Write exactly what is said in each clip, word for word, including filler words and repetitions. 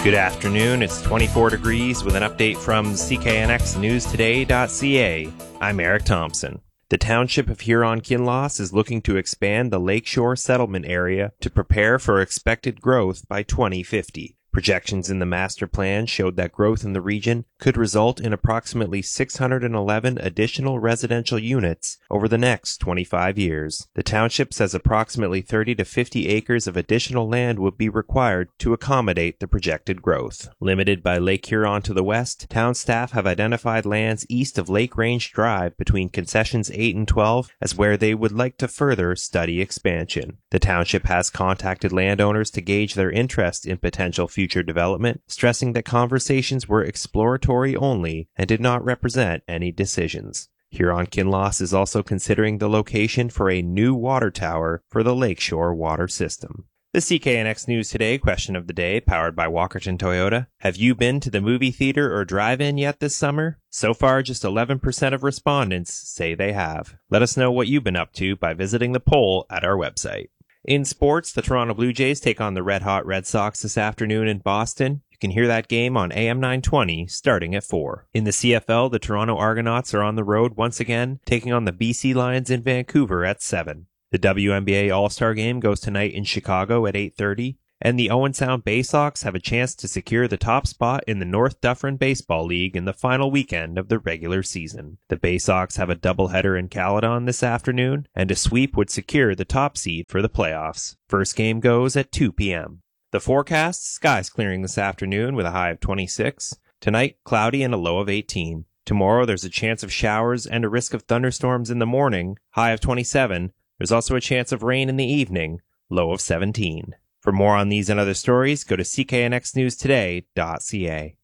Good afternoon. It's twenty-four degrees with an update from C K N X News Today dot C A. I'm Eric Thompson. The township of Huron-Kinloss is looking to expand the lakeshore settlement area to prepare for expected growth by twenty fifty. Projections in the master plan showed that growth in the region could result in approximately six hundred eleven additional residential units over the next twenty-five years. The township says approximately thirty to fifty acres of additional land would be required to accommodate the projected growth. Limited by Lake Huron to the west, town staff have identified lands east of Lake Range Drive between concessions eight and twelve as where they would like to further study expansion. The township has contacted landowners to gauge their interest in potential future future development, stressing that conversations were exploratory only and did not represent any decisions. Huron-Kinloss is also considering the location for a new water tower for the lakeshore water system. The C K N X News Today question of the day, powered by Walkerton Toyota. Have you been to the movie theater or drive-in yet this summer? So far, just eleven percent of respondents say they have. Let us know what you've been up to by visiting the poll at our website. In sports, the Toronto Blue Jays take on the red-hot Red Sox this afternoon in Boston. You can hear that game on A M nine twenty starting at four. In the C F L, the Toronto Argonauts are on the road once again, taking on the B C Lions in Vancouver at seven. The W N B A All-Star Game goes tonight in Chicago at eight thirty. And the Owen Sound Bay Sox have a chance to secure the top spot in the North Dufferin Baseball League in the final weekend of the regular season. The Bay Sox have a doubleheader in Caledon this afternoon, and a sweep would secure the top seed for the playoffs. First game goes at two p.m. The forecast, skies clearing this afternoon with a high of twenty-six. Tonight, cloudy and a low of eighteen. Tomorrow, there's a chance of showers and a risk of thunderstorms in the morning, high of twenty-seven. There's also a chance of rain in the evening, low of seventeen. For more on these and other stories, go to C K N X News Today dot C A.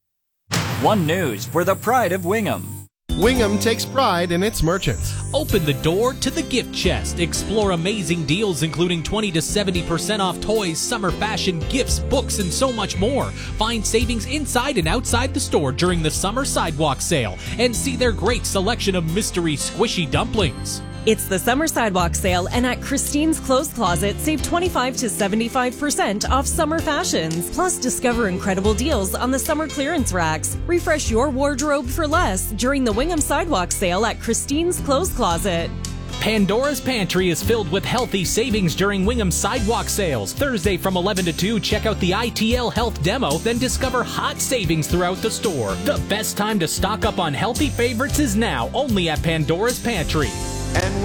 One News for the pride of Wingham. Wingham takes pride in its merchants. Open the door to the gift chest. Explore amazing deals including twenty to seventy percent off toys, summer fashion, gifts, books, and so much more. Find savings inside and outside the store during the summer sidewalk sale and see their great selection of mystery squishy dumplings. It's the summer sidewalk sale, and at Christine's Clothes Closet, save twenty-five to seventy-five percent off summer fashions. Plus, discover incredible deals on the summer clearance racks. Refresh your wardrobe for less during the Wingham sidewalk sale at Christine's Clothes Closet. Pandora's Pantry is filled with healthy savings during Wingham sidewalk sales. Thursday from eleven to two, check out the I T L Health demo, then discover hot savings throughout the store. The best time to stock up on healthy favorites is now, only at Pandora's Pantry. And